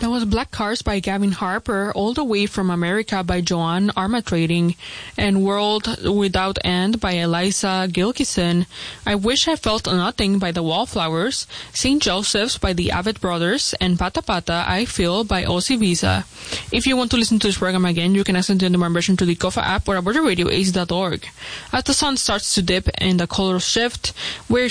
That was Black Cars by Gavin Harper, All the Way from America by Joanne Armatrading, and World Without End by Eliza Gilkison, I Wish I Felt Nothing by the Wallflowers, St. Joseph's by the Avett Brothers, and Pata Pata, I Feel by Ozzy Visa. If you want to listen to this program again, you can access the membership to the Kofa app or abortradioace.org. As the sun starts to dip and the colors shift, we're